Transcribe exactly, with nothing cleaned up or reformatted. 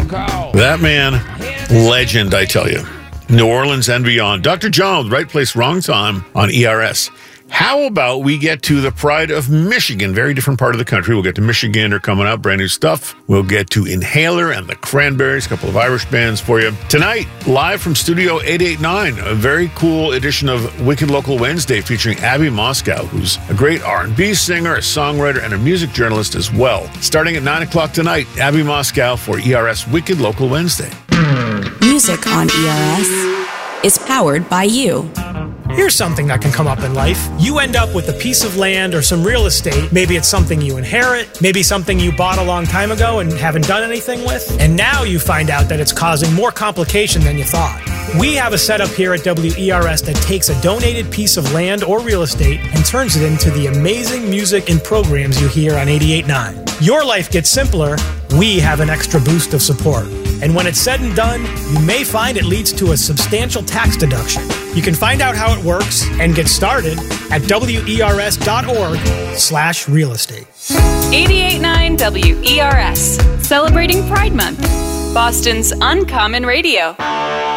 That man, legend, I tell you. New Orleans and beyond. Doctor John with Right Place, Wrong Time on E R S. How about we get to the pride of Michigan? Very different part of the country. We'll get to Michigan. They're coming up, brand new stuff. We'll get to Inhaler and the Cranberries, a couple of Irish bands for you. Tonight, live from Studio eight eighty-nine, a very cool edition of Wicked Local Wednesday featuring Abby Moscow, who's a great R and B singer, a songwriter, and a music journalist as well. Starting at nine o'clock tonight, Abby Moscow for E R S Wicked Local Wednesday. Music on E R S is powered by you. Here's something that can come up in life. You end up with a piece of land or some real estate. Maybe it's something you inherit, maybe something you bought a long time ago and haven't done anything with. And now you find out that it's causing more complication than you thought. We have a setup here at W E R S that takes a donated piece of land or real estate and turns it into the amazing music and programs you hear on eighty-eight point nine. Your life gets simpler. We have an extra boost of support. And when it's said and done, you may find it leads to a substantial tax deduction. You can find out how it works and get started at W E R S dot org slash real estate. eighty-eight point nine W E R S, celebrating Pride Month. Boston's Uncommon Radio.